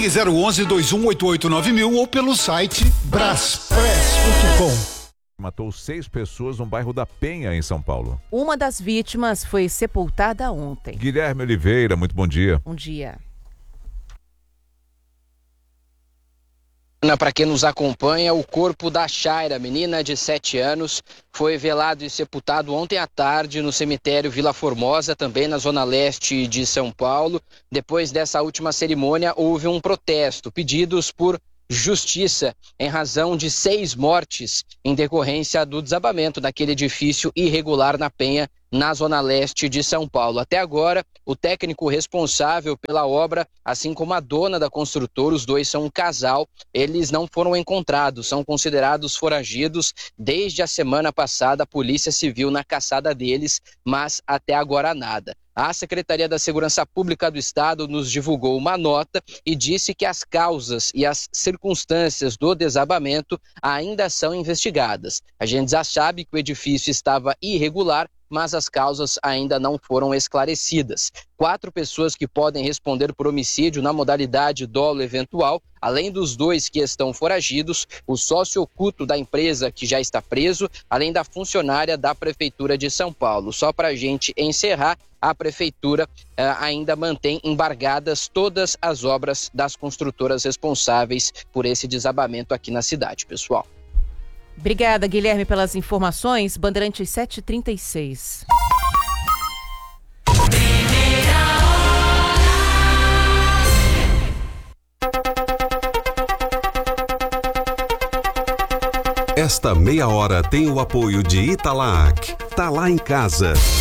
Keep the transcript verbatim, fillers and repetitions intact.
zero um um, dois um oito oito nove mil ou pelo site braspress ponto com. Matou seis pessoas no bairro da Penha, em São Paulo. Uma das vítimas foi sepultada ontem. Guilherme Oliveira, muito bom dia. Bom dia. Para quem nos acompanha, o corpo da Shaira, menina de sete anos, foi velado e sepultado ontem à tarde no cemitério Vila Formosa, também na zona leste de São Paulo. Depois dessa última cerimônia, houve um protesto, pedidos por justiça em razão de seis mortes em decorrência do desabamento daquele edifício irregular na Penha, na zona leste de São Paulo. Até agora, o técnico responsável pela obra, assim como a dona da construtora, os dois são um casal, eles não foram encontrados, são considerados foragidos. Desde a semana passada, a Polícia Civil na caçada deles, mas até agora nada. A Secretaria da Segurança Pública do Estado nos divulgou uma nota e disse que as causas e as circunstâncias do desabamento ainda são investigadas. A gente já sabe que o edifício estava irregular, mas as causas ainda não foram esclarecidas. Quatro pessoas que podem responder por homicídio na modalidade dolo eventual, além dos dois que estão foragidos, o sócio oculto da empresa que já está preso, além da funcionária da Prefeitura de São Paulo. Só para a gente encerrar, a Prefeitura eh, ainda mantém embargadas todas as obras das construtoras responsáveis por esse desabamento aqui na cidade, pessoal. Obrigada, Guilherme, pelas informações. Bandeirantes sete e trinta e seis. Esta meia hora tem o apoio de Italac. Tá lá em casa.